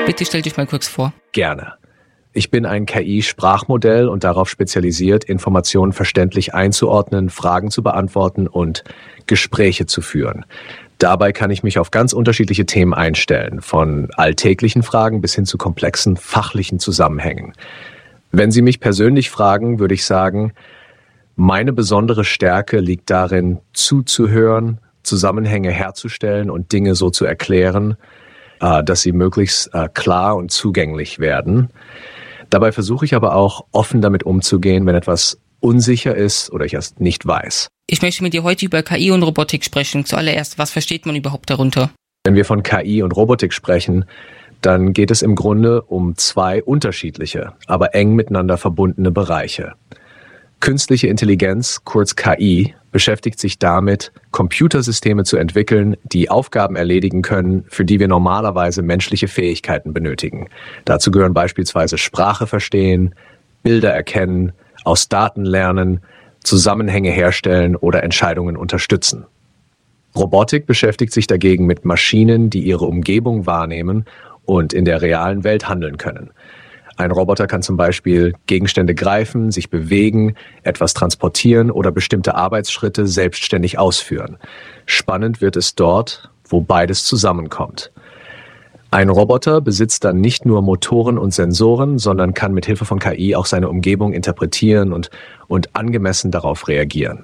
Bitte stell dich mal kurz vor. Gerne. Ich bin ein KI-Sprachmodell und darauf spezialisiert, Informationen verständlich einzuordnen, Fragen zu beantworten und Gespräche zu führen. Dabei kann ich mich auf ganz unterschiedliche Themen einstellen, von alltäglichen Fragen bis hin zu komplexen fachlichen Zusammenhängen. Wenn Sie mich persönlich fragen, würde ich sagen, meine besondere Stärke liegt darin, zuzuhören, Zusammenhänge herzustellen und Dinge so zu erklären, dass sie möglichst klar und zugänglich werden. Dabei versuche ich aber auch, offen damit umzugehen, wenn etwas unsicher ist oder ich es nicht weiß. Ich möchte mit dir heute über KI und Robotik sprechen. Zuallererst, was versteht man überhaupt darunter? Wenn wir von KI und Robotik sprechen, dann geht es im Grunde um zwei unterschiedliche, aber eng miteinander verbundene Bereiche. Künstliche Intelligenz, kurz KI, beschäftigt sich damit, Computersysteme zu entwickeln, die Aufgaben erledigen können, für die wir normalerweise menschliche Fähigkeiten benötigen. Dazu gehören beispielsweise Sprache verstehen, Bilder erkennen, aus Daten lernen, Zusammenhänge herstellen oder Entscheidungen unterstützen. Robotik beschäftigt sich dagegen mit Maschinen, die ihre Umgebung wahrnehmen und in der realen Welt handeln können. Ein Roboter kann zum Beispiel Gegenstände greifen, sich bewegen, etwas transportieren oder bestimmte Arbeitsschritte selbstständig ausführen. Spannend wird es dort, wo beides zusammenkommt. Ein Roboter besitzt dann nicht nur Motoren und Sensoren, sondern kann mit Hilfe von KI auch seine Umgebung interpretieren und angemessen darauf reagieren.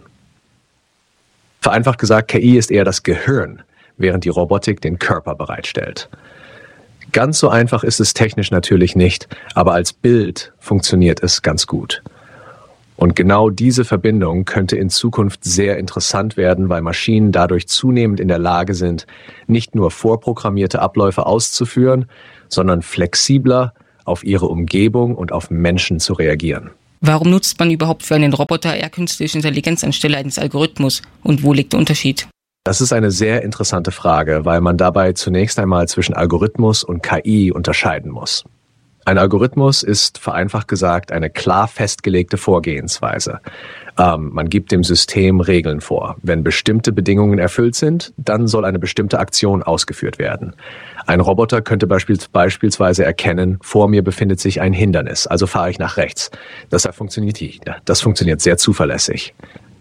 Vereinfacht gesagt, KI ist eher das Gehirn, während die Robotik den Körper bereitstellt. Ganz so einfach ist es technisch natürlich nicht, aber als Bild funktioniert es ganz gut. Und genau diese Verbindung könnte in Zukunft sehr interessant werden, weil Maschinen dadurch zunehmend in der Lage sind, nicht nur vorprogrammierte Abläufe auszuführen, sondern flexibler auf ihre Umgebung und auf Menschen zu reagieren. Warum nutzt man überhaupt für einen Roboter eher künstliche Intelligenz anstelle eines Algorithmus? Und wo liegt der Unterschied? Das ist eine sehr interessante Frage, weil man dabei zunächst einmal zwischen Algorithmus und KI unterscheiden muss. Ein Algorithmus ist vereinfacht gesagt eine klar festgelegte Vorgehensweise. Man gibt dem System Regeln vor. Wenn bestimmte Bedingungen erfüllt sind, dann soll eine bestimmte Aktion ausgeführt werden. Ein Roboter könnte beispielsweise erkennen, vor mir befindet sich ein Hindernis, also fahre ich nach rechts. Das funktioniert sehr zuverlässig.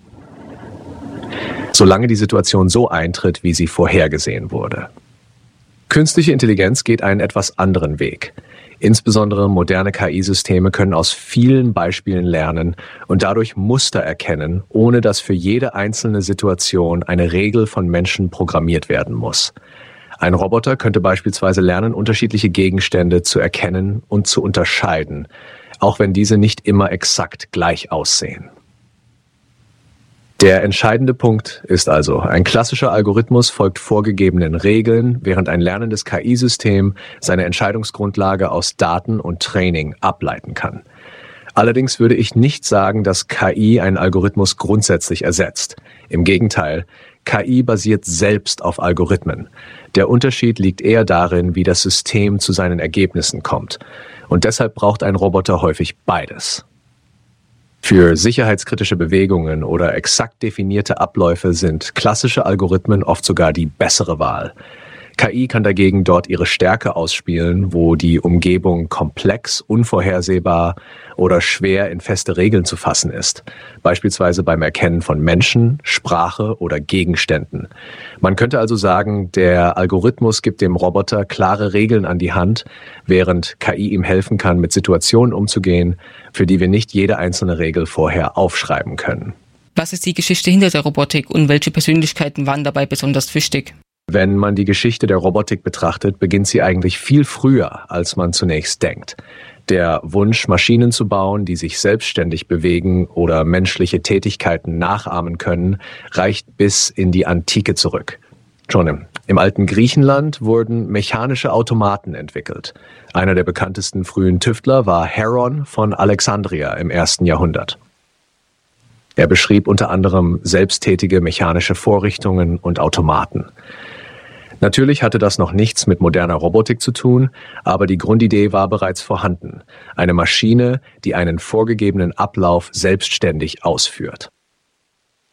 Solange die Situation so eintritt, wie sie vorhergesehen wurde. Künstliche Intelligenz geht einen etwas anderen Weg. Insbesondere moderne KI-Systeme können aus vielen Beispielen lernen und dadurch Muster erkennen, ohne dass für jede einzelne Situation eine Regel von Menschen programmiert werden muss. Ein Roboter könnte beispielsweise lernen, unterschiedliche Gegenstände zu erkennen und zu unterscheiden, auch wenn diese nicht immer exakt gleich aussehen. Der entscheidende Punkt ist also, ein klassischer Algorithmus folgt vorgegebenen Regeln, während ein lernendes KI-System seine Entscheidungsgrundlage aus Daten und Training ableiten kann. Allerdings würde ich nicht sagen, dass KI einen Algorithmus grundsätzlich ersetzt. Im Gegenteil, KI basiert selbst auf Algorithmen. Der Unterschied liegt eher darin, wie das System zu seinen Ergebnissen kommt. Und deshalb braucht ein Roboter häufig beides. Für sicherheitskritische Bewegungen oder exakt definierte Abläufe sind klassische Algorithmen oft sogar die bessere Wahl. KI kann dagegen dort ihre Stärke ausspielen, wo die Umgebung komplex, unvorhersehbar oder schwer in feste Regeln zu fassen ist. Beispielsweise beim Erkennen von Menschen, Sprache oder Gegenständen. Man könnte also sagen, der Algorithmus gibt dem Roboter klare Regeln an die Hand, während KI ihm helfen kann, mit Situationen umzugehen, für die wir nicht jede einzelne Regel vorher aufschreiben können. Was ist die Geschichte hinter der Robotik und welche Persönlichkeiten waren dabei besonders wichtig? Wenn man die Geschichte der Robotik betrachtet, beginnt sie eigentlich viel früher, als man zunächst denkt. Der Wunsch, Maschinen zu bauen, die sich selbstständig bewegen oder menschliche Tätigkeiten nachahmen können, reicht bis in die Antike zurück. Schon im alten Griechenland wurden mechanische Automaten entwickelt. Einer der bekanntesten frühen Tüftler war Heron von Alexandria im 1. Jahrhundert. Er beschrieb unter anderem selbsttätige mechanische Vorrichtungen und Automaten. Natürlich hatte das noch nichts mit moderner Robotik zu tun, aber die Grundidee war bereits vorhanden. Eine Maschine, die einen vorgegebenen Ablauf selbstständig ausführt.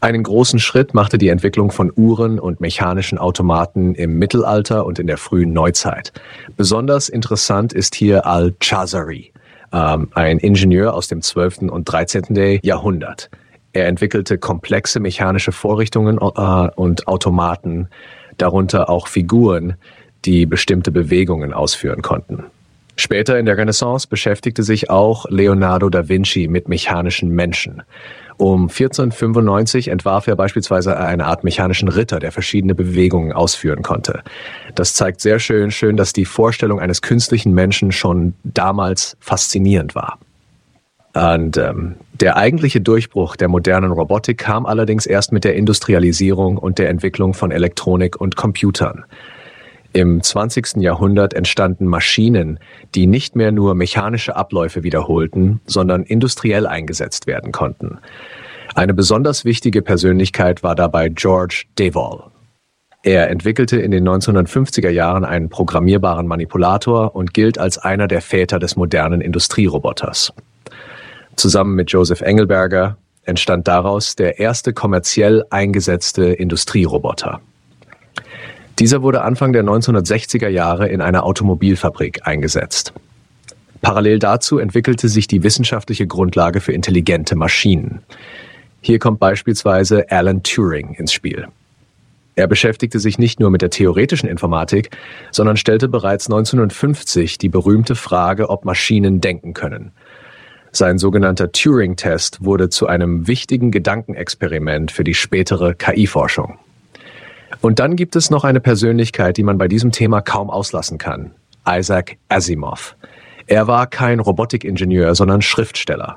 Einen großen Schritt machte die Entwicklung von Uhren und mechanischen Automaten im Mittelalter und in der frühen Neuzeit. Besonders interessant ist hier Al-Chazari, ein Ingenieur aus dem 12. und 13. Jahrhundert. Er entwickelte komplexe mechanische Vorrichtungen und Automaten, darunter auch Figuren, die bestimmte Bewegungen ausführen konnten. Später in der Renaissance beschäftigte sich auch Leonardo da Vinci mit mechanischen Menschen. Um 1495 entwarf er beispielsweise eine Art mechanischen Ritter, der verschiedene Bewegungen ausführen konnte. Das zeigt sehr schön, dass die Vorstellung eines künstlichen Menschen schon damals faszinierend war. Und der eigentliche Durchbruch der modernen Robotik kam allerdings erst mit der Industrialisierung und der Entwicklung von Elektronik und Computern. Im 20. Jahrhundert entstanden Maschinen, die nicht mehr nur mechanische Abläufe wiederholten, sondern industriell eingesetzt werden konnten. Eine besonders wichtige Persönlichkeit war dabei George Devol. Er entwickelte in den 1950er Jahren einen programmierbaren Manipulator und gilt als einer der Väter des modernen Industrieroboters. Zusammen mit Joseph Engelberger entstand daraus der erste kommerziell eingesetzte Industrieroboter. Dieser wurde Anfang der 1960er Jahre in einer Automobilfabrik eingesetzt. Parallel dazu entwickelte sich die wissenschaftliche Grundlage für intelligente Maschinen. Hier kommt beispielsweise Alan Turing ins Spiel. Er beschäftigte sich nicht nur mit der theoretischen Informatik, sondern stellte bereits 1950 die berühmte Frage, ob Maschinen denken können. Sein sogenannter Turing-Test wurde zu einem wichtigen Gedankenexperiment für die spätere KI-Forschung. Und dann gibt es noch eine Persönlichkeit, die man bei diesem Thema kaum auslassen kann: Isaac Asimov. Er war kein Robotikingenieur, sondern Schriftsteller.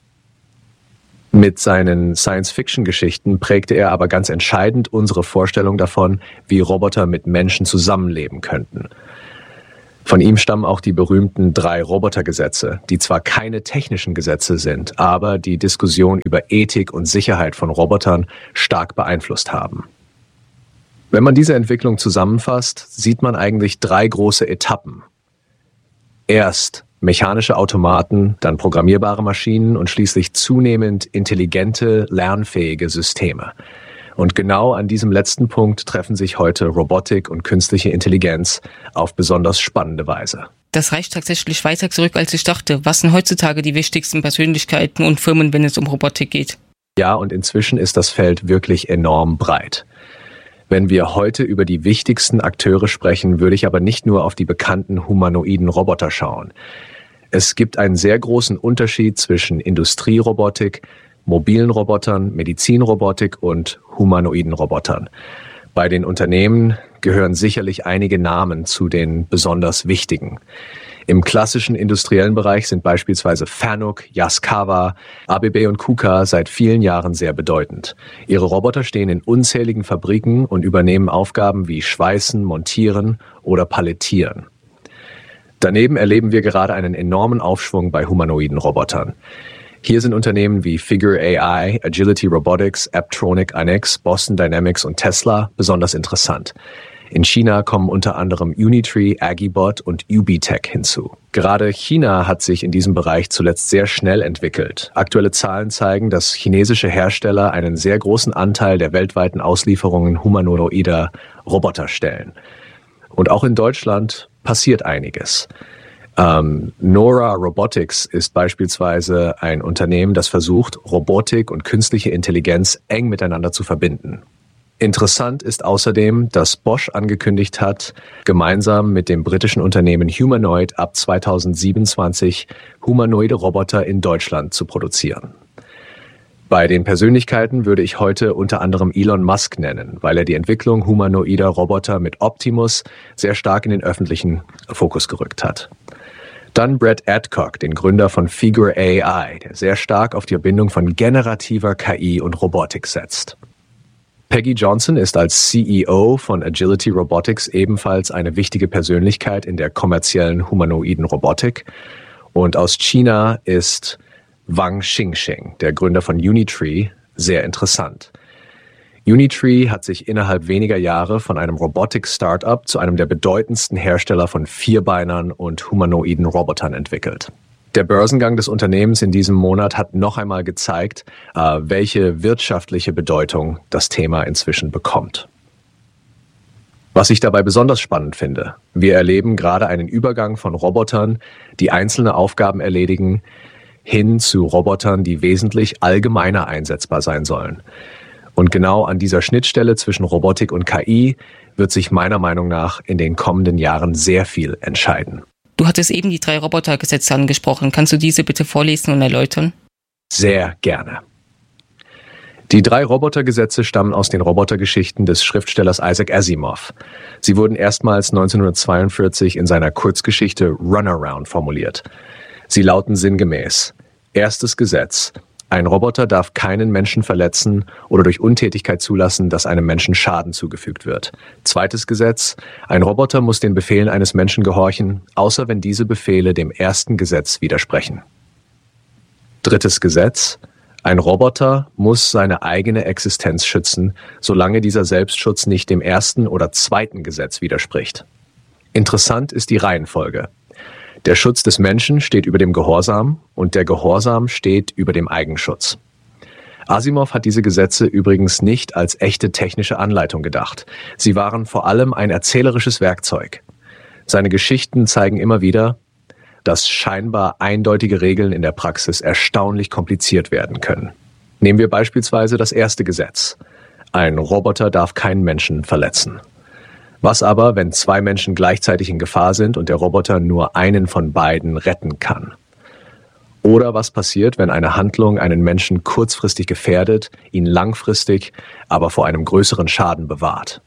Mit seinen Science-Fiction-Geschichten prägte er aber ganz entscheidend unsere Vorstellung davon, wie Roboter mit Menschen zusammenleben könnten. Von ihm stammen auch die berühmten 3 Robotergesetze, die zwar keine technischen Gesetze sind, aber die Diskussion über Ethik und Sicherheit von Robotern stark beeinflusst haben. Wenn man diese Entwicklung zusammenfasst, sieht man eigentlich 3 große Etappen. Erst mechanische Automaten, dann programmierbare Maschinen und schließlich zunehmend intelligente, lernfähige Systeme. Und genau an diesem letzten Punkt treffen sich heute Robotik und künstliche Intelligenz auf besonders spannende Weise. Das reicht tatsächlich weiter zurück, als ich dachte. Was sind heutzutage die wichtigsten Persönlichkeiten und Firmen, wenn es um Robotik geht? Ja, und inzwischen ist das Feld wirklich enorm breit. Wenn wir heute über die wichtigsten Akteure sprechen, würde ich aber nicht nur auf die bekannten humanoiden Roboter schauen. Es gibt einen sehr großen Unterschied zwischen Industrierobotik, mobilen Robotern, Medizinrobotik und humanoiden Robotern. Bei den Unternehmen gehören sicherlich einige Namen zu den besonders wichtigen. Im klassischen industriellen Bereich sind beispielsweise Fanuc, Yaskawa, ABB und KUKA seit vielen Jahren sehr bedeutend. Ihre Roboter stehen in unzähligen Fabriken und übernehmen Aufgaben wie Schweißen, Montieren oder Palettieren. Daneben erleben wir gerade einen enormen Aufschwung bei humanoiden Robotern. Hier sind Unternehmen wie Figure AI, Agility Robotics, Apptronik, Inex, Boston Dynamics und Tesla besonders interessant. In China kommen unter anderem Unitree, Agibot und Ubitech hinzu. Gerade China hat sich in diesem Bereich zuletzt sehr schnell entwickelt. Aktuelle Zahlen zeigen, dass chinesische Hersteller einen sehr großen Anteil der weltweiten Auslieferungen humanoider Roboter stellen. Und auch in Deutschland passiert einiges. Nora Robotics ist beispielsweise ein Unternehmen, das versucht, Robotik und künstliche Intelligenz eng miteinander zu verbinden. Interessant ist außerdem, dass Bosch angekündigt hat, gemeinsam mit dem britischen Unternehmen Humanoid ab 2027 humanoide Roboter in Deutschland zu produzieren. Bei den Persönlichkeiten würde ich heute unter anderem Elon Musk nennen, weil er die Entwicklung humanoider Roboter mit Optimus sehr stark in den öffentlichen Fokus gerückt hat. Dann Brett Adcock, den Gründer von Figure AI, der sehr stark auf die Verbindung von generativer KI und Robotik setzt. Peggy Johnson ist als CEO von Agility Robotics ebenfalls eine wichtige Persönlichkeit in der kommerziellen humanoiden Robotik. Und aus China ist Wang Xingxing, der Gründer von Unitree, sehr interessant. Unitree hat sich innerhalb weniger Jahre von einem Robotik-Startup zu einem der bedeutendsten Hersteller von Vierbeinern und humanoiden Robotern entwickelt. Der Börsengang des Unternehmens in diesem Monat hat noch einmal gezeigt, welche wirtschaftliche Bedeutung das Thema inzwischen bekommt. Was ich dabei besonders spannend finde, wir erleben gerade einen Übergang von Robotern, die einzelne Aufgaben erledigen, hin zu Robotern, die wesentlich allgemeiner einsetzbar sein sollen. Und genau an dieser Schnittstelle zwischen Robotik und KI wird sich meiner Meinung nach in den kommenden Jahren sehr viel entscheiden. Du hattest eben die 3 Robotergesetze angesprochen. Kannst du diese bitte vorlesen und erläutern? Sehr gerne. Die 3 Robotergesetze stammen aus den Robotergeschichten des Schriftstellers Isaac Asimov. Sie wurden erstmals 1942 in seiner Kurzgeschichte Runaround formuliert. Sie lauten sinngemäß: Erstes Gesetz: Ein Roboter darf keinen Menschen verletzen oder durch Untätigkeit zulassen, dass einem Menschen Schaden zugefügt wird. Zweites Gesetz: Ein Roboter muss den Befehlen eines Menschen gehorchen, außer wenn diese Befehle dem ersten Gesetz widersprechen. Drittes Gesetz: Ein Roboter muss seine eigene Existenz schützen, solange dieser Selbstschutz nicht dem ersten oder zweiten Gesetz widerspricht. Interessant ist die Reihenfolge. Der Schutz des Menschen steht über dem Gehorsam und der Gehorsam steht über dem Eigenschutz. Asimov hat diese Gesetze übrigens nicht als echte technische Anleitung gedacht. Sie waren vor allem ein erzählerisches Werkzeug. Seine Geschichten zeigen immer wieder, dass scheinbar eindeutige Regeln in der Praxis erstaunlich kompliziert werden können. Nehmen wir beispielsweise das erste Gesetz: Ein Roboter darf keinen Menschen verletzen. Was aber, wenn 2 Menschen gleichzeitig in Gefahr sind und der Roboter nur einen von beiden retten kann? Oder was passiert, wenn eine Handlung einen Menschen kurzfristig gefährdet, ihn langfristig aber vor einem größeren Schaden bewahrt?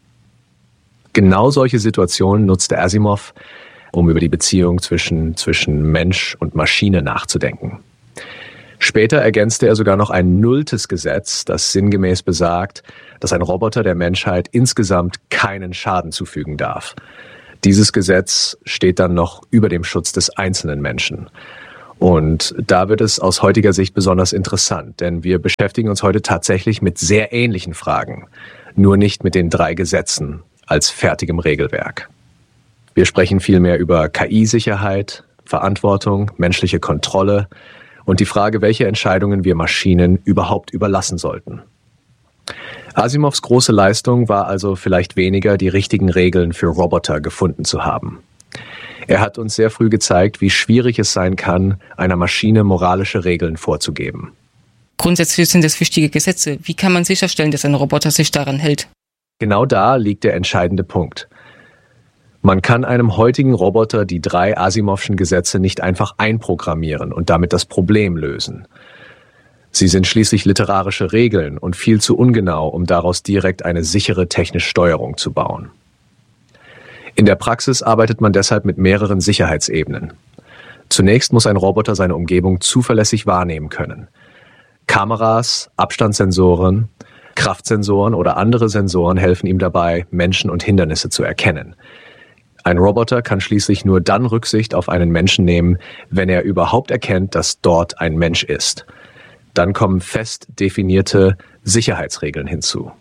Genau solche Situationen nutzte Asimov, um über die Beziehung zwischen Mensch und Maschine nachzudenken. Später ergänzte er sogar noch ein 0. Gesetz, das sinngemäß besagt, dass ein Roboter der Menschheit insgesamt keinen Schaden zufügen darf. Dieses Gesetz steht dann noch über dem Schutz des einzelnen Menschen. Und da wird es aus heutiger Sicht besonders interessant, denn wir beschäftigen uns heute tatsächlich mit sehr ähnlichen Fragen, nur nicht mit den 3 Gesetzen als fertigem Regelwerk. Wir sprechen vielmehr über KI-Sicherheit, Verantwortung, menschliche Kontrolle und die Frage, welche Entscheidungen wir Maschinen überhaupt überlassen sollten. Asimovs große Leistung war also vielleicht weniger, die richtigen Regeln für Roboter gefunden zu haben. Er hat uns sehr früh gezeigt, wie schwierig es sein kann, einer Maschine moralische Regeln vorzugeben. Grundsätzlich sind es wichtige Gesetze. Wie kann man sicherstellen, dass ein Roboter sich daran hält? Genau da liegt der entscheidende Punkt. Man kann einem heutigen Roboter die 3 Asimovschen Gesetze nicht einfach einprogrammieren und damit das Problem lösen. Sie sind schließlich literarische Regeln und viel zu ungenau, um daraus direkt eine sichere technische Steuerung zu bauen. In der Praxis arbeitet man deshalb mit mehreren Sicherheitsebenen. Zunächst muss ein Roboter seine Umgebung zuverlässig wahrnehmen können. Kameras, Abstandssensoren, Kraftsensoren oder andere Sensoren helfen ihm dabei, Menschen und Hindernisse zu erkennen. Ein Roboter kann schließlich nur dann Rücksicht auf einen Menschen nehmen, wenn er überhaupt erkennt, dass dort ein Mensch ist. Dann kommen fest definierte Sicherheitsregeln hinzu.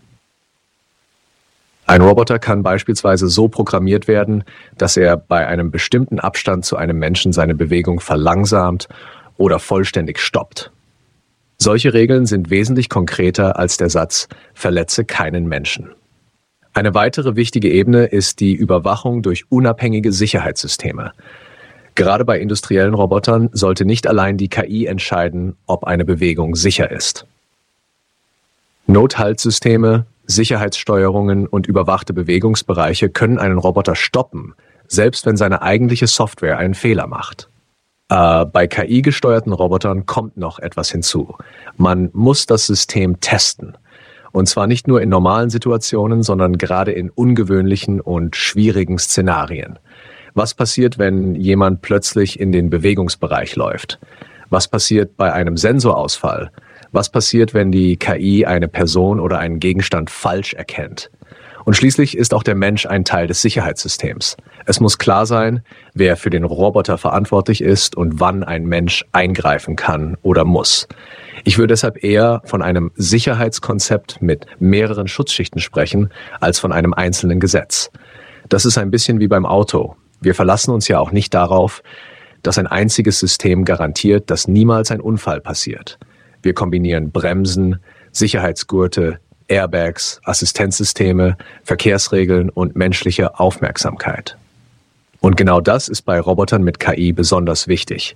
Ein Roboter kann beispielsweise so programmiert werden, dass er bei einem bestimmten Abstand zu einem Menschen seine Bewegung verlangsamt oder vollständig stoppt. Solche Regeln sind wesentlich konkreter als der Satz „Verletze keinen Menschen". Eine weitere wichtige Ebene ist die Überwachung durch unabhängige Sicherheitssysteme. Gerade bei industriellen Robotern sollte nicht allein die KI entscheiden, ob eine Bewegung sicher ist. Nothaltsysteme, Sicherheitssteuerungen und überwachte Bewegungsbereiche können einen Roboter stoppen, selbst wenn seine eigentliche Software einen Fehler macht. Bei KI-gesteuerten Robotern kommt noch etwas hinzu. Man muss das System testen. Und zwar nicht nur in normalen Situationen, sondern gerade in ungewöhnlichen und schwierigen Szenarien. Was passiert, wenn jemand plötzlich in den Bewegungsbereich läuft? Was passiert bei einem Sensorausfall? Was passiert, wenn die KI eine Person oder einen Gegenstand falsch erkennt? Und schließlich ist auch der Mensch ein Teil des Sicherheitssystems. Es muss klar sein, wer für den Roboter verantwortlich ist und wann ein Mensch eingreifen kann oder muss. Ich würde deshalb eher von einem Sicherheitskonzept mit mehreren Schutzschichten sprechen, als von einem einzelnen Gesetz. Das ist ein bisschen wie beim Auto. Wir verlassen uns ja auch nicht darauf, dass ein einziges System garantiert, dass niemals ein Unfall passiert. Wir kombinieren Bremsen, Sicherheitsgurte, Airbags, Assistenzsysteme, Verkehrsregeln und menschliche Aufmerksamkeit. Und genau das ist bei Robotern mit KI besonders wichtig.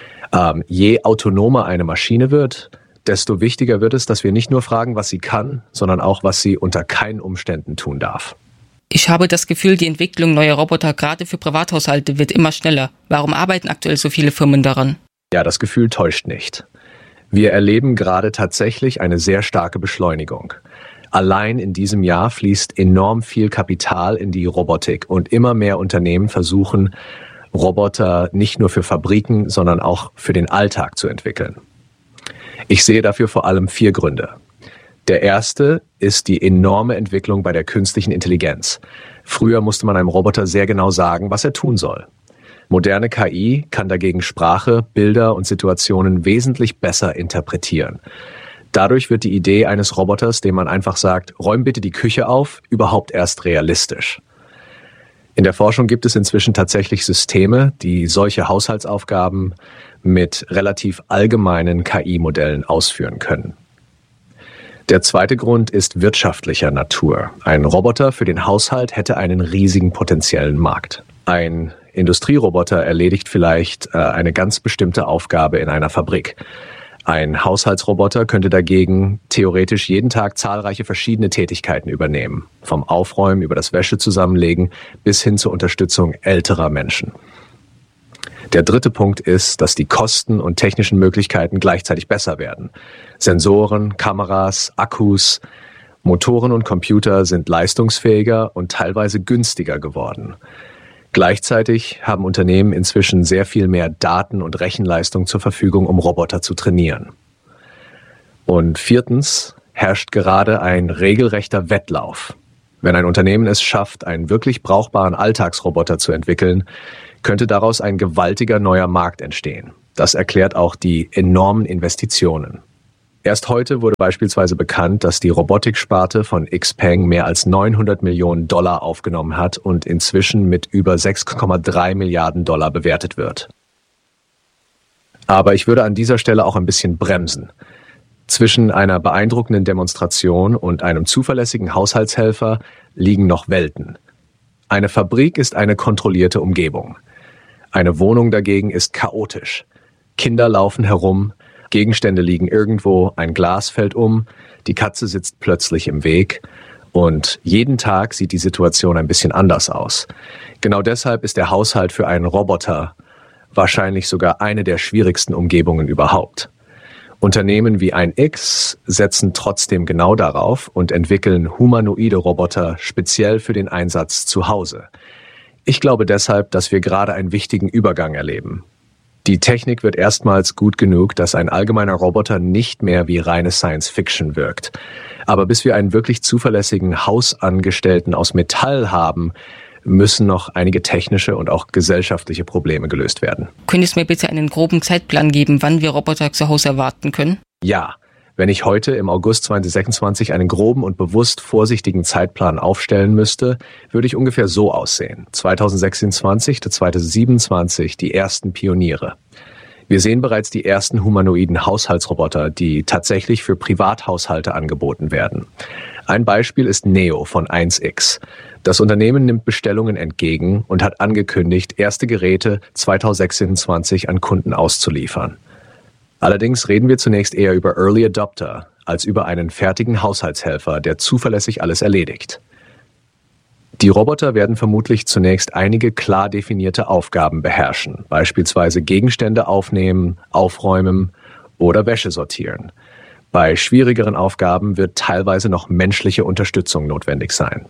Je autonomer eine Maschine wird, desto wichtiger wird es, dass wir nicht nur fragen, was sie kann, sondern auch, was sie unter keinen Umständen tun darf. Ich habe das Gefühl, die Entwicklung neuer Roboter gerade für Privathaushalte wird immer schneller. Warum arbeiten aktuell so viele Firmen daran? Ja, das Gefühl täuscht nicht. Wir erleben gerade tatsächlich eine sehr starke Beschleunigung. Allein in diesem Jahr fließt enorm viel Kapital in die Robotik und immer mehr Unternehmen versuchen, Roboter nicht nur für Fabriken, sondern auch für den Alltag zu entwickeln. Ich sehe dafür vor allem 4 Gründe. Der erste ist die enorme Entwicklung bei der künstlichen Intelligenz. Früher musste man einem Roboter sehr genau sagen, was er tun soll. Moderne KI kann dagegen Sprache, Bilder und Situationen wesentlich besser interpretieren. Dadurch wird die Idee eines Roboters, dem man einfach sagt, räum bitte die Küche auf, überhaupt erst realistisch. In der Forschung gibt es inzwischen tatsächlich Systeme, die solche Haushaltsaufgaben mit relativ allgemeinen KI-Modellen ausführen können. Der zweite Grund ist wirtschaftlicher Natur. Ein Roboter für den Haushalt hätte einen riesigen potenziellen Markt. Ein Industrieroboter erledigt vielleicht eine ganz bestimmte Aufgabe in einer Fabrik. Ein Haushaltsroboter könnte dagegen theoretisch jeden Tag zahlreiche verschiedene Tätigkeiten übernehmen. Vom Aufräumen über das Wäschezusammenlegen bis hin zur Unterstützung älterer Menschen. Der dritte Punkt ist, dass die Kosten und technischen Möglichkeiten gleichzeitig besser werden. Sensoren, Kameras, Akkus, Motoren und Computer sind leistungsfähiger und teilweise günstiger geworden. Gleichzeitig haben Unternehmen inzwischen sehr viel mehr Daten und Rechenleistung zur Verfügung, um Roboter zu trainieren. Und viertens herrscht gerade ein regelrechter Wettlauf. Wenn ein Unternehmen es schafft, einen wirklich brauchbaren Alltagsroboter zu entwickeln, könnte daraus ein gewaltiger neuer Markt entstehen. Das erklärt auch die enormen Investitionen. Erst heute wurde beispielsweise bekannt, dass die Robotiksparte von XPeng mehr als $900 Millionen aufgenommen hat und inzwischen mit über $6,3 Milliarden bewertet wird. Aber ich würde an dieser Stelle auch ein bisschen bremsen. Zwischen einer beeindruckenden Demonstration und einem zuverlässigen Haushaltshelfer liegen noch Welten. Eine Fabrik ist eine kontrollierte Umgebung. Eine Wohnung dagegen ist chaotisch. Kinder laufen herum, Gegenstände liegen irgendwo, ein Glas fällt um, die Katze sitzt plötzlich im Weg und jeden Tag sieht die Situation ein bisschen anders aus. Genau deshalb ist der Haushalt für einen Roboter wahrscheinlich sogar eine der schwierigsten Umgebungen überhaupt. Unternehmen wie 1X setzen trotzdem genau darauf und entwickeln humanoide Roboter speziell für den Einsatz zu Hause. Ich glaube deshalb, dass wir gerade einen wichtigen Übergang erleben. Die Technik wird erstmals gut genug, dass ein allgemeiner Roboter nicht mehr wie reine Science-Fiction wirkt. Aber bis wir einen wirklich zuverlässigen Hausangestellten aus Metall haben, müssen noch einige technische und auch gesellschaftliche Probleme gelöst werden. Könntest du mir bitte einen groben Zeitplan geben, wann wir Roboter zu Hause erwarten können? Ja. Wenn ich heute im August 2026 einen groben und bewusst vorsichtigen Zeitplan aufstellen müsste, würde ich ungefähr so aussehen. 2026 bis 2027 die ersten Pioniere. Wir sehen bereits die ersten humanoiden Haushaltsroboter, die tatsächlich für Privathaushalte angeboten werden. Ein Beispiel ist Neo von 1X. Das Unternehmen nimmt Bestellungen entgegen und hat angekündigt, erste Geräte 2026 an Kunden auszuliefern. Allerdings reden wir zunächst eher über Early Adopter als über einen fertigen Haushaltshelfer, der zuverlässig alles erledigt. Die Roboter werden vermutlich zunächst einige klar definierte Aufgaben beherrschen, beispielsweise Gegenstände aufnehmen, aufräumen oder Wäsche sortieren. Bei schwierigeren Aufgaben wird teilweise noch menschliche Unterstützung notwendig sein.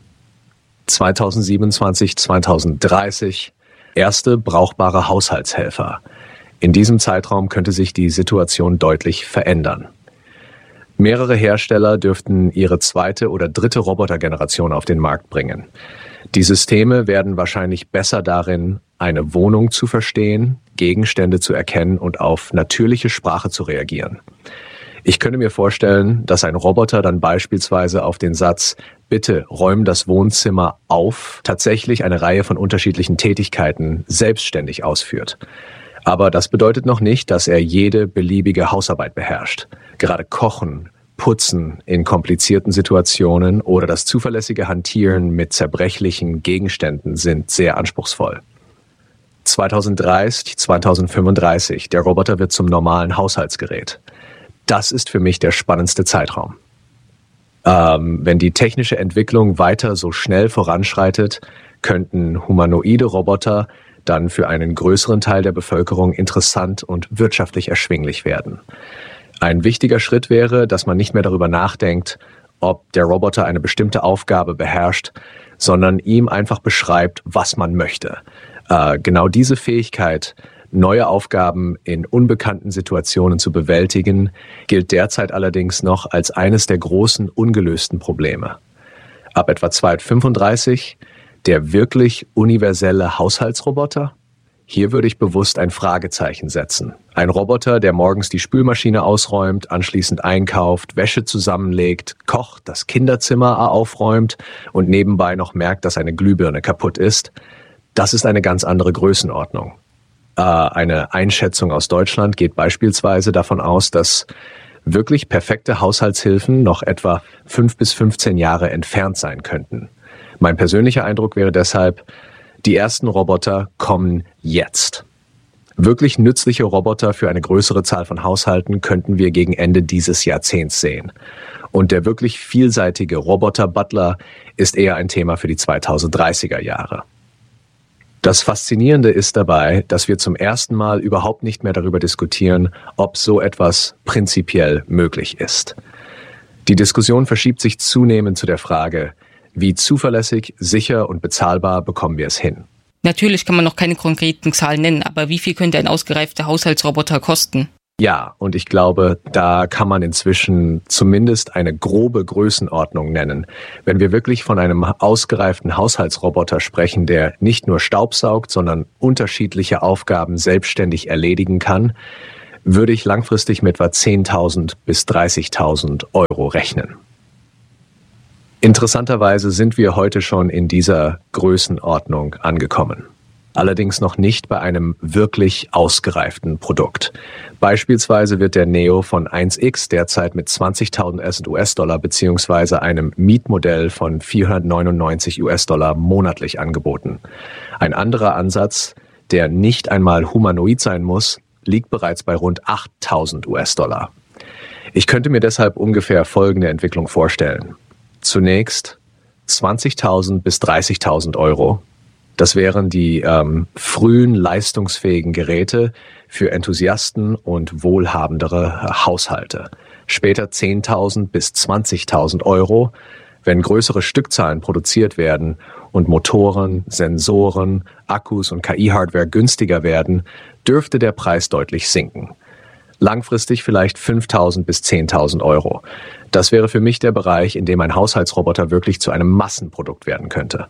2027, 2030 erste brauchbare Haushaltshelfer. In diesem Zeitraum könnte sich die Situation deutlich verändern. Mehrere Hersteller dürften ihre zweite oder dritte Robotergeneration auf den Markt bringen. Die Systeme werden wahrscheinlich besser darin, eine Wohnung zu verstehen, Gegenstände zu erkennen und auf natürliche Sprache zu reagieren. Ich könnte mir vorstellen, dass ein Roboter dann beispielsweise auf den Satz „Bitte räum das Wohnzimmer auf" tatsächlich eine Reihe von unterschiedlichen Tätigkeiten selbstständig ausführt. Aber das bedeutet noch nicht, dass er jede beliebige Hausarbeit beherrscht. Gerade Kochen, Putzen in komplizierten Situationen oder das zuverlässige Hantieren mit zerbrechlichen Gegenständen sind sehr anspruchsvoll. 2030, 2035, der Roboter wird zum normalen Haushaltsgerät. Das ist für mich der spannendste Zeitraum. Wenn die technische Entwicklung weiter so schnell voranschreitet, könnten humanoide Roboter dann für einen größeren Teil der Bevölkerung interessant und wirtschaftlich erschwinglich werden. Ein wichtiger Schritt wäre, dass man nicht mehr darüber nachdenkt, ob der Roboter eine bestimmte Aufgabe beherrscht, sondern ihm einfach beschreibt, was man möchte. Genau diese Fähigkeit, neue Aufgaben in unbekannten Situationen zu bewältigen, gilt derzeit allerdings noch als eines der großen ungelösten Probleme. Ab etwa 2035 der wirklich universelle Haushaltsroboter? Hier würde ich bewusst ein Fragezeichen setzen. Ein Roboter, der morgens die Spülmaschine ausräumt, anschließend einkauft, Wäsche zusammenlegt, kocht, das Kinderzimmer aufräumt und nebenbei noch merkt, dass eine Glühbirne kaputt ist. Das ist eine ganz andere Größenordnung. Eine Einschätzung aus Deutschland geht beispielsweise davon aus, dass wirklich perfekte Haushaltshilfen noch etwa 5 bis 15 Jahre entfernt sein könnten. Mein persönlicher Eindruck wäre deshalb, die ersten Roboter kommen jetzt. Wirklich nützliche Roboter für eine größere Zahl von Haushalten könnten wir gegen Ende dieses Jahrzehnts sehen. Und der wirklich vielseitige Roboter-Butler ist eher ein Thema für die 2030er Jahre. Das Faszinierende ist dabei, dass wir zum ersten Mal überhaupt nicht mehr darüber diskutieren, ob so etwas prinzipiell möglich ist. Die Diskussion verschiebt sich zunehmend zu der Frage, wie zuverlässig, sicher und bezahlbar bekommen wir es hin? Natürlich kann man noch keine konkreten Zahlen nennen, aber wie viel könnte ein ausgereifter Haushaltsroboter kosten? Ja, und ich glaube, da kann man inzwischen zumindest eine grobe Größenordnung nennen. Wenn wir wirklich von einem ausgereiften Haushaltsroboter sprechen, der nicht nur staubsaugt, sondern unterschiedliche Aufgaben selbstständig erledigen kann, würde ich langfristig mit etwa 10.000 bis 30.000 Euro rechnen. Interessanterweise sind wir heute schon in dieser Größenordnung angekommen. Allerdings noch nicht bei einem wirklich ausgereiften Produkt. Beispielsweise wird der Neo von 1X derzeit mit 20.000 US-Dollar bzw. einem Mietmodell von 499 US-Dollar monatlich angeboten. Ein anderer Ansatz, der nicht einmal humanoid sein muss, liegt bereits bei rund 8.000 US-Dollar. Ich könnte mir deshalb ungefähr folgende Entwicklung vorstellen. Zunächst 20.000 bis 30.000 Euro. Das wären die frühen leistungsfähigen Geräte für Enthusiasten und wohlhabendere Haushalte. Später 10.000 bis 20.000 Euro, wenn größere Stückzahlen produziert werden und Motoren, Sensoren, Akkus und KI-Hardware günstiger werden, dürfte der Preis deutlich sinken. Langfristig vielleicht 5.000 bis 10.000 Euro. Das wäre für mich der Bereich, in dem ein Haushaltsroboter wirklich zu einem Massenprodukt werden könnte.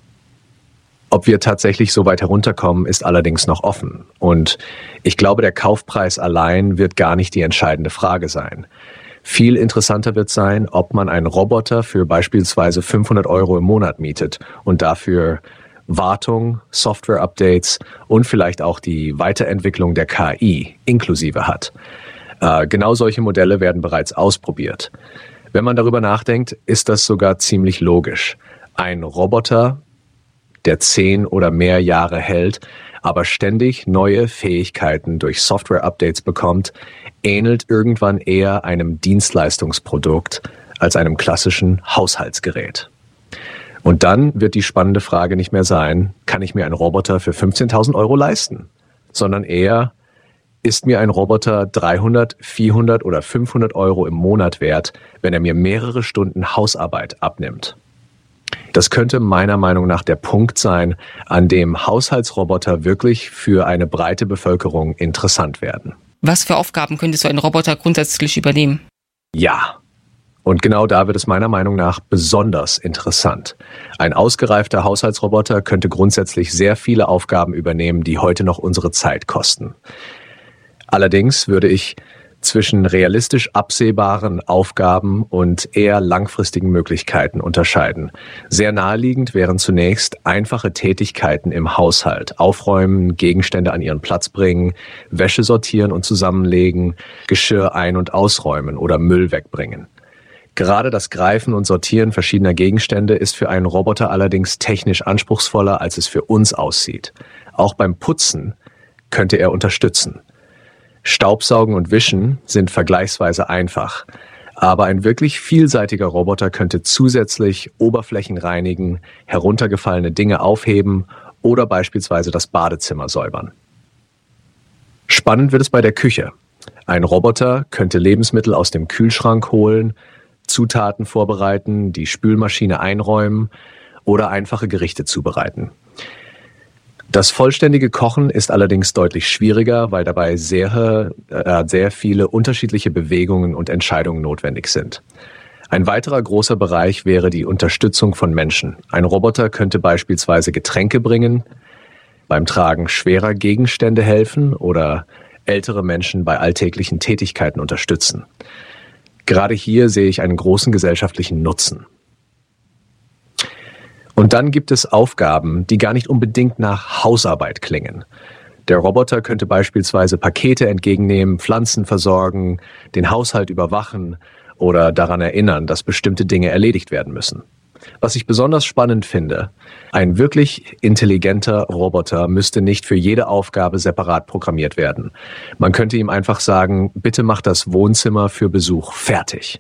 Ob wir tatsächlich so weit herunterkommen, ist allerdings noch offen. Und ich glaube, der Kaufpreis allein wird gar nicht die entscheidende Frage sein. Viel interessanter wird sein, ob man einen Roboter für beispielsweise 500 Euro im Monat mietet und dafür Wartung, Software-Updates und vielleicht auch die Weiterentwicklung der KI inklusive hat. Genau solche Modelle werden bereits ausprobiert. Wenn man darüber nachdenkt, ist das sogar ziemlich logisch. Ein Roboter, der 10 oder mehr Jahre hält, aber ständig neue Fähigkeiten durch Software-Updates bekommt, ähnelt irgendwann eher einem Dienstleistungsprodukt als einem klassischen Haushaltsgerät. Und dann wird die spannende Frage nicht mehr sein, kann ich mir einen Roboter für 15.000 Euro leisten? Sondern eher, ist mir ein Roboter 300, 400 oder 500 Euro im Monat wert, wenn er mir mehrere Stunden Hausarbeit abnimmt? Das könnte meiner Meinung nach der Punkt sein, an dem Haushaltsroboter wirklich für eine breite Bevölkerung interessant werden. Was für Aufgaben könnte so ein Roboter grundsätzlich übernehmen? Ja, und genau da wird es meiner Meinung nach besonders interessant. Ein ausgereifter Haushaltsroboter könnte grundsätzlich sehr viele Aufgaben übernehmen, die heute noch unsere Zeit kosten. Allerdings würde ich zwischen realistisch absehbaren Aufgaben und eher langfristigen Möglichkeiten unterscheiden. Sehr naheliegend wären zunächst einfache Tätigkeiten im Haushalt. Aufräumen, Gegenstände an ihren Platz bringen, Wäsche sortieren und zusammenlegen, Geschirr ein- und ausräumen oder Müll wegbringen. Gerade das Greifen und Sortieren verschiedener Gegenstände ist für einen Roboter allerdings technisch anspruchsvoller, als es für uns aussieht. Auch beim Putzen könnte er unterstützen. Staubsaugen und Wischen sind vergleichsweise einfach, aber ein wirklich vielseitiger Roboter könnte zusätzlich Oberflächen reinigen, heruntergefallene Dinge aufheben oder beispielsweise das Badezimmer säubern. Spannend wird es bei der Küche. Ein Roboter könnte Lebensmittel aus dem Kühlschrank holen, Zutaten vorbereiten, die Spülmaschine einräumen oder einfache Gerichte zubereiten. Das vollständige Kochen ist allerdings deutlich schwieriger, weil dabei sehr viele unterschiedliche Bewegungen und Entscheidungen notwendig sind. Ein weiterer großer Bereich wäre die Unterstützung von Menschen. Ein Roboter könnte beispielsweise Getränke bringen, beim Tragen schwerer Gegenstände helfen oder ältere Menschen bei alltäglichen Tätigkeiten unterstützen. Gerade hier sehe ich einen großen gesellschaftlichen Nutzen. Und dann gibt es Aufgaben, die gar nicht unbedingt nach Hausarbeit klingen. Der Roboter könnte beispielsweise Pakete entgegennehmen, Pflanzen versorgen, den Haushalt überwachen oder daran erinnern, dass bestimmte Dinge erledigt werden müssen. Was ich besonders spannend finde, ein wirklich intelligenter Roboter müsste nicht für jede Aufgabe separat programmiert werden. Man könnte ihm einfach sagen, bitte mach das Wohnzimmer für Besuch fertig.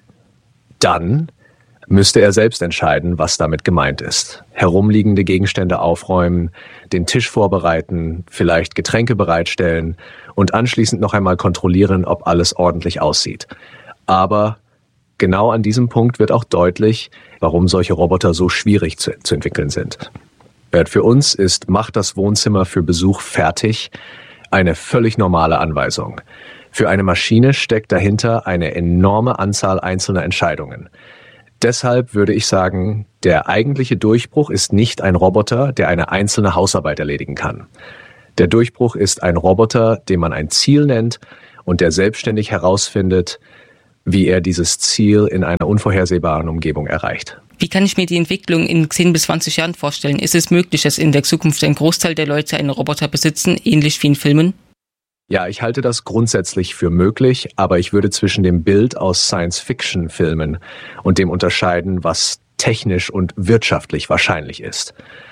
Dann müsste er selbst entscheiden, was damit gemeint ist. Herumliegende Gegenstände aufräumen, den Tisch vorbereiten, vielleicht Getränke bereitstellen und anschließend noch einmal kontrollieren, ob alles ordentlich aussieht. Aber genau an diesem Punkt wird auch deutlich, warum solche Roboter so schwierig zu entwickeln sind. Für uns ist "Mach das Wohnzimmer für Besuch fertig" eine völlig normale Anweisung. Für eine Maschine steckt dahinter eine enorme Anzahl einzelner Entscheidungen. Deshalb würde ich sagen, der eigentliche Durchbruch ist nicht ein Roboter, der eine einzelne Hausarbeit erledigen kann. Der Durchbruch ist ein Roboter, den man ein Ziel nennt und der selbstständig herausfindet, wie er dieses Ziel in einer unvorhersehbaren Umgebung erreicht. Wie kann ich mir die Entwicklung in 10 bis 20 Jahren vorstellen? Ist es möglich, dass in der Zukunft ein Großteil der Leute einen Roboter besitzen, ähnlich wie in Filmen? Ja, ich halte das grundsätzlich für möglich, aber ich würde zwischen dem Bild aus Science-Fiction-Filmen und dem unterscheiden, was technisch und wirtschaftlich wahrscheinlich ist.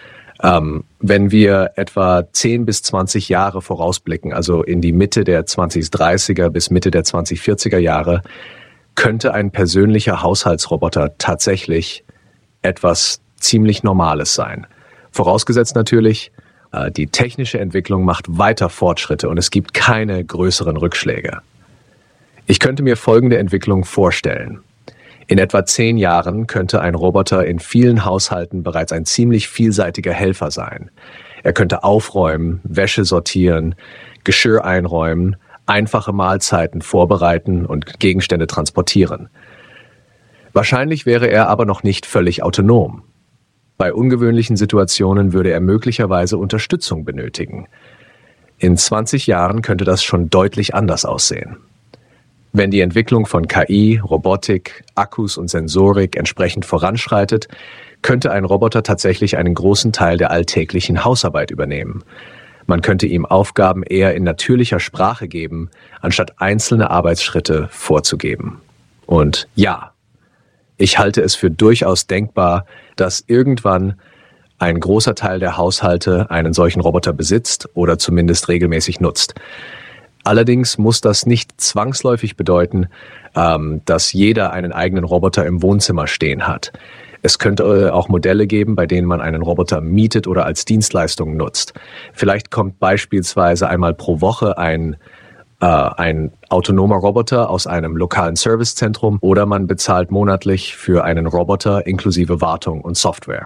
Wenn wir etwa 10 bis 20 Jahre vorausblicken, also in die Mitte der 2030er bis Mitte der 2040er Jahre, könnte ein persönlicher Haushaltsroboter tatsächlich etwas ziemlich Normales sein. Vorausgesetzt natürlich, die technische Entwicklung macht weiter Fortschritte und es gibt keine größeren Rückschläge. Ich könnte mir folgende Entwicklung vorstellen. In etwa 10 Jahren könnte ein Roboter in vielen Haushalten bereits ein ziemlich vielseitiger Helfer sein. Er könnte aufräumen, Wäsche sortieren, Geschirr einräumen, einfache Mahlzeiten vorbereiten und Gegenstände transportieren. Wahrscheinlich wäre er aber noch nicht völlig autonom. Bei ungewöhnlichen Situationen würde er möglicherweise Unterstützung benötigen. In 20 Jahren könnte das schon deutlich anders aussehen. Wenn die Entwicklung von KI, Robotik, Akkus und Sensorik entsprechend voranschreitet, könnte ein Roboter tatsächlich einen großen Teil der alltäglichen Hausarbeit übernehmen. Man könnte ihm Aufgaben eher in natürlicher Sprache geben, anstatt einzelne Arbeitsschritte vorzugeben. Und ja, ich halte es für durchaus denkbar, dass irgendwann ein großer Teil der Haushalte einen solchen Roboter besitzt oder zumindest regelmäßig nutzt. Allerdings muss das nicht zwangsläufig bedeuten, dass jeder einen eigenen Roboter im Wohnzimmer stehen hat. Es könnte auch Modelle geben, bei denen man einen Roboter mietet oder als Dienstleistung nutzt. Vielleicht kommt beispielsweise einmal pro Woche ein autonomer Roboter aus einem lokalen Servicezentrum oder man bezahlt monatlich für einen Roboter inklusive Wartung und Software.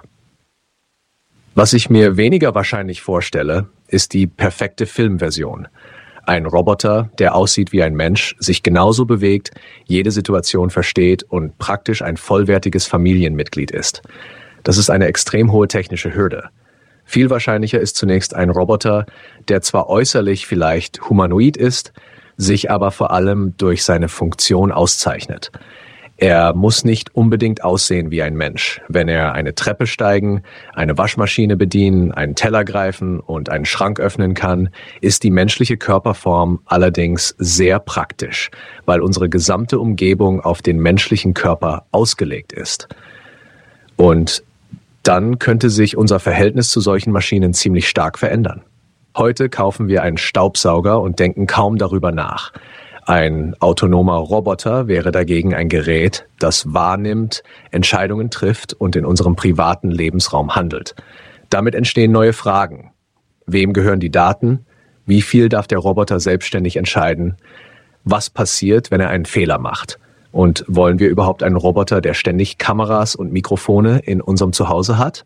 Was ich mir weniger wahrscheinlich vorstelle, ist die perfekte Filmversion. Ein Roboter, der aussieht wie ein Mensch, sich genauso bewegt, jede Situation versteht und praktisch ein vollwertiges Familienmitglied ist. Das ist eine extrem hohe technische Hürde. Viel wahrscheinlicher ist zunächst ein Roboter, der zwar äußerlich vielleicht humanoid ist, sich aber vor allem durch seine Funktion auszeichnet. Er muss nicht unbedingt aussehen wie ein Mensch. Wenn er eine Treppe steigen, eine Waschmaschine bedienen, einen Teller greifen und einen Schrank öffnen kann, ist die menschliche Körperform allerdings sehr praktisch, weil unsere gesamte Umgebung auf den menschlichen Körper ausgelegt ist. Und dann könnte sich unser Verhältnis zu solchen Maschinen ziemlich stark verändern. Heute kaufen wir einen Staubsauger und denken kaum darüber nach. Ein autonomer Roboter wäre dagegen ein Gerät, das wahrnimmt, Entscheidungen trifft und in unserem privaten Lebensraum handelt. Damit entstehen neue Fragen. Wem gehören die Daten? Wie viel darf der Roboter selbstständig entscheiden? Was passiert, wenn er einen Fehler macht? Und wollen wir überhaupt einen Roboter, der ständig Kameras und Mikrofone in unserem Zuhause hat?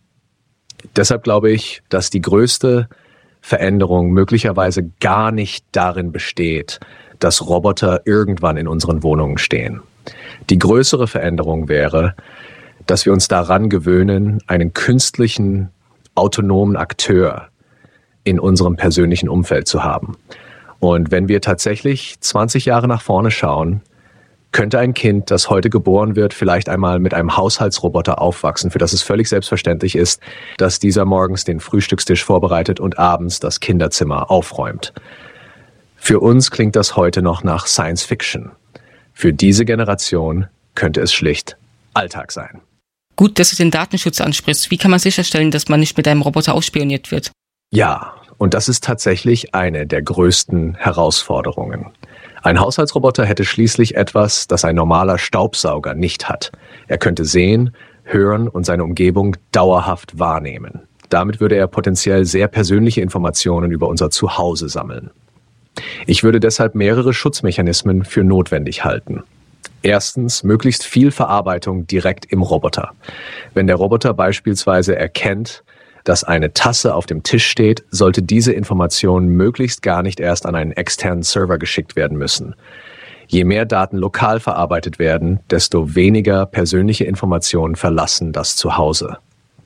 Deshalb glaube ich, dass die größte Veränderung möglicherweise gar nicht darin besteht, dass Roboter irgendwann in unseren Wohnungen stehen. Die größere Veränderung wäre, dass wir uns daran gewöhnen, einen künstlichen, autonomen Akteur in unserem persönlichen Umfeld zu haben. Und wenn wir tatsächlich 20 Jahre nach vorne schauen, könnte ein Kind, das heute geboren wird, vielleicht einmal mit einem Haushaltsroboter aufwachsen, für das es völlig selbstverständlich ist, dass dieser morgens den Frühstückstisch vorbereitet und abends das Kinderzimmer aufräumt. Für uns klingt das heute noch nach Science Fiction. Für diese Generation könnte es schlicht Alltag sein. Gut, dass du den Datenschutz ansprichst. Wie kann man sicherstellen, dass man nicht mit einem Roboter ausspioniert wird? Ja, und das ist tatsächlich eine der größten Herausforderungen. Ein Haushaltsroboter hätte schließlich etwas, das ein normaler Staubsauger nicht hat. Er könnte sehen, hören und seine Umgebung dauerhaft wahrnehmen. Damit würde er potenziell sehr persönliche Informationen über unser Zuhause sammeln. Ich würde deshalb mehrere Schutzmechanismen für notwendig halten. Erstens, möglichst viel Verarbeitung direkt im Roboter. Wenn der Roboter beispielsweise erkennt, dass eine Tasse auf dem Tisch steht, sollte diese Information möglichst gar nicht erst an einen externen Server geschickt werden müssen. Je mehr Daten lokal verarbeitet werden, desto weniger persönliche Informationen verlassen das Zuhause.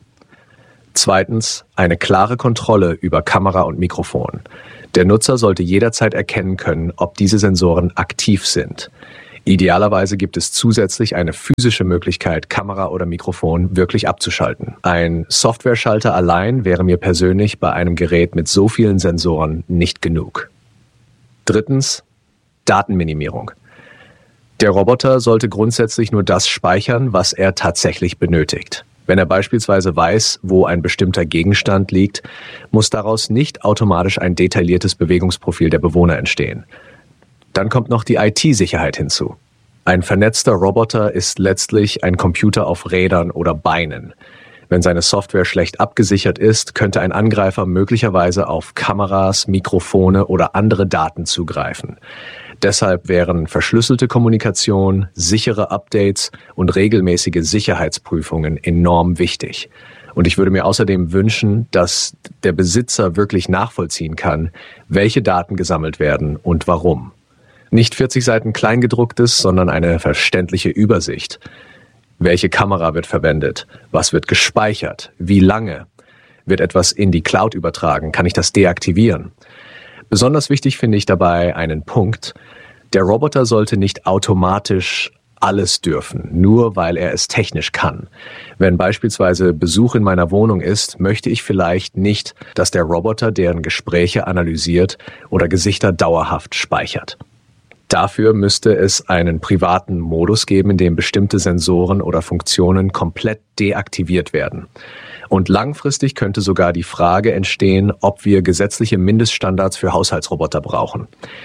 Zweitens, eine klare Kontrolle über Kamera und Mikrofon. Der Nutzer sollte jederzeit erkennen können, ob diese Sensoren aktiv sind. Idealerweise gibt es zusätzlich eine physische Möglichkeit, Kamera oder Mikrofon wirklich abzuschalten. Ein Softwareschalter allein wäre mir persönlich bei einem Gerät mit so vielen Sensoren nicht genug. Drittens, Datenminimierung. Der Roboter sollte grundsätzlich nur das speichern, was er tatsächlich benötigt. Wenn er beispielsweise weiß, wo ein bestimmter Gegenstand liegt, muss daraus nicht automatisch ein detailliertes Bewegungsprofil der Bewohner entstehen. Dann kommt noch die IT-Sicherheit hinzu. Ein vernetzter Roboter ist letztlich ein Computer auf Rädern oder Beinen. Wenn seine Software schlecht abgesichert ist, könnte ein Angreifer möglicherweise auf Kameras, Mikrofone oder andere Daten zugreifen. Deshalb wären verschlüsselte Kommunikation, sichere Updates und regelmäßige Sicherheitsprüfungen enorm wichtig. Und ich würde mir außerdem wünschen, dass der Besitzer wirklich nachvollziehen kann, welche Daten gesammelt werden und warum. Nicht 40 Seiten Kleingedrucktes, sondern eine verständliche Übersicht. Welche Kamera wird verwendet? Was wird gespeichert? Wie lange? Wird etwas in die Cloud übertragen? Kann ich das deaktivieren? Besonders wichtig finde ich dabei einen Punkt. Der Roboter sollte nicht automatisch alles dürfen, nur weil er es technisch kann. Wenn beispielsweise Besuch in meiner Wohnung ist, möchte ich vielleicht nicht, dass der Roboter deren Gespräche analysiert oder Gesichter dauerhaft speichert. Dafür müsste es einen privaten Modus geben, in dem bestimmte Sensoren oder Funktionen komplett deaktiviert werden. Und langfristig könnte sogar die Frage entstehen, ob wir gesetzliche Mindeststandards für Haushaltsroboter brauchen.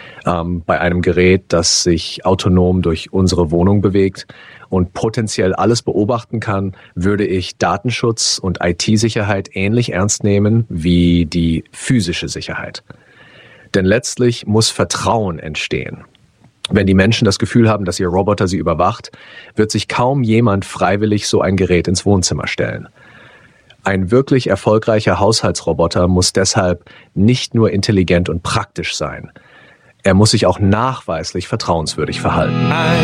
Bei einem Gerät, das sich autonom durch unsere Wohnung bewegt und potenziell alles beobachten kann, würde ich Datenschutz und IT-Sicherheit ähnlich ernst nehmen wie die physische Sicherheit. Denn letztlich muss Vertrauen entstehen. Wenn die Menschen das Gefühl haben, dass ihr Roboter sie überwacht, wird sich kaum jemand freiwillig so ein Gerät ins Wohnzimmer stellen. Ein wirklich erfolgreicher Haushaltsroboter muss deshalb nicht nur intelligent und praktisch sein. Er muss sich auch nachweislich vertrauenswürdig verhalten.